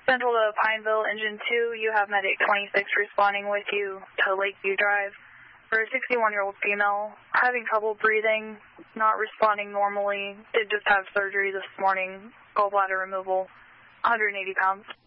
Central to Pineville, Engine 2, you have Medic 26 responding with you to Lakeview Drive. For a 61-year-old female, having trouble breathing, not responding normally, did just have surgery this morning, gallbladder removal, 180 pounds.